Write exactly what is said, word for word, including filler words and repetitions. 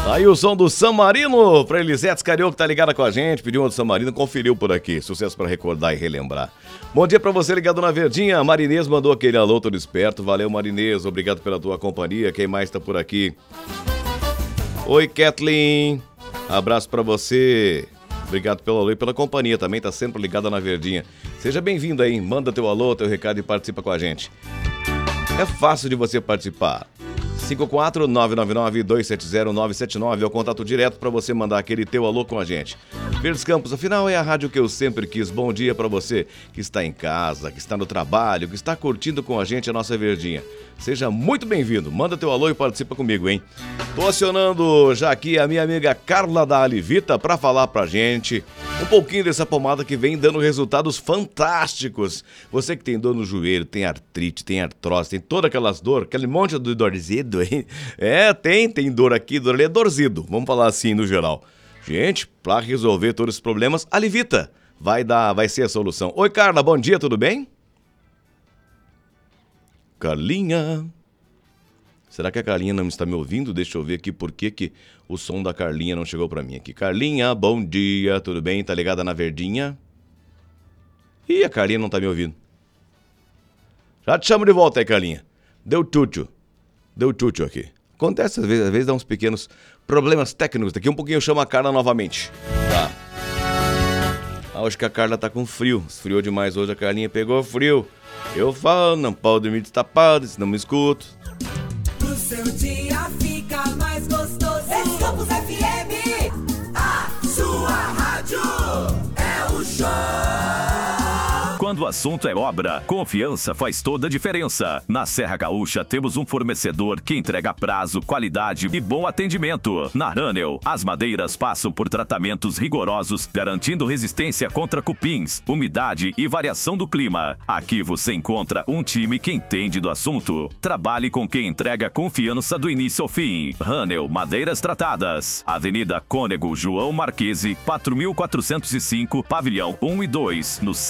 Aí o som do San Marino pra Elisete Carioca, que tá ligada com a gente, pediu uma do San Marino, conferiu por aqui. Sucesso pra recordar e relembrar. Bom dia pra você ligado na Verdinha. Marinês mandou aquele alô todo esperto. Valeu, Marinês, obrigado pela tua companhia. Quem mais tá por aqui? Oi, Kathleen. Abraço pra você. Obrigado pelo alô e pela companhia também, tá sempre ligada na Verdinha. Seja bem-vindo aí, manda teu alô, teu recado e participa com a gente. É fácil de você participar. cinco quatro nove nove nove dois sete zero nove sete nove é o contato direto para você mandar aquele teu alô com a gente. Verdes Campos, afinal é a rádio que eu sempre quis. Bom dia para você que está em casa, que está no trabalho, que está curtindo com a gente a nossa Verdinha. Seja muito bem-vindo, manda teu alô e participa comigo, hein? Tô acionando já aqui a minha amiga Carla da Alivita para falar pra gente um pouquinho dessa pomada que vem dando resultados fantásticos. Você que tem dor no joelho, tem artrite, tem artrose, tem todas aquelas dores, aquele monte de dorzido, hein? É, tem, tem dor aqui, dor ali, é dorzido, vamos falar assim no geral. Gente, pra resolver todos os problemas, Alivita vai dar, vai ser a solução. Oi, Carla, bom dia, tudo bem? Carlinha. Será que a Carlinha não está me ouvindo? Deixa eu ver aqui por que que o som da Carlinha não chegou pra mim aqui. Carlinha, bom dia, tudo bem? Tá ligada na Verdinha? Ih, a Carlinha não tá me ouvindo. Já te chamo de volta aí, Carlinha. Deu tútio. Deu tútio aqui. Acontece às vezes, às vezes dá uns pequenos problemas técnicos. Daqui um pouquinho eu chamo a Carla novamente. Tá. Ah, acho que a Carla tá com frio. Esfriou demais hoje, a Carlinha pegou frio. Eu falo, não pode dormir destapado, senão me escuto. O seu dia fica mais gostoso. Verdes Campos F M, a sua rádio é o show. Quando o assunto é obra, confiança faz toda a diferença. Na Serra Gaúcha temos um fornecedor que entrega prazo, qualidade e bom atendimento. Na Ranel, as madeiras passam por tratamentos rigorosos, garantindo resistência contra cupins, umidade e variação do clima. Aqui você encontra um time que entende do assunto. Trabalhe com quem entrega confiança do início ao fim. Ranel Madeiras Tratadas. Avenida Cônego João Marquese, quatro mil quatrocentos e cinco, Pavilhão um e dois, no